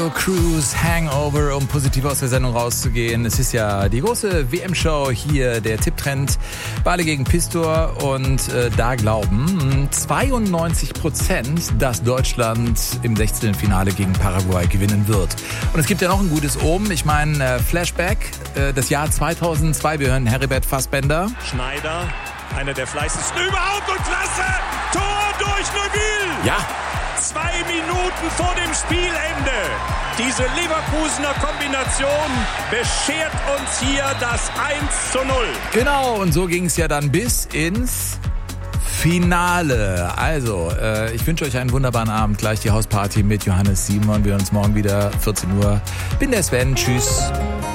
Cruise Hangover, um positiv aus der Sendung rauszugehen. Es ist ja die große WM-Show hier, der Tipptrend Bale gegen Pistor, und da glauben 92%, dass Deutschland im 16. Finale gegen Paraguay gewinnen wird. Und es gibt ja noch ein gutes Omen. Ich meine, Flashback, das Jahr 2002. Wir hören Heribert Fassbender. Schneider, einer der fleißigsten überhaupt, und klasse! Tor durch Neuville! Ja. 2 Minuten vor dem Spielende. Diese Leverkusener Kombination beschert uns hier das 1:0. Genau, und so ging es ja dann bis ins Finale. Also, ich wünsche euch einen wunderbaren Abend. Gleich die Hausparty mit Johannes Simon. Wir hören uns morgen wieder, 14 Uhr. Bin der Sven. Tschüss.